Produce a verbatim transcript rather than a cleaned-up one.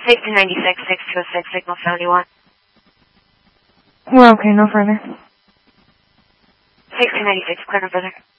sixteen ninety-six, six two oh six, signal seventy-one. We're okay, no further. sixteen ninety-six, clear no further.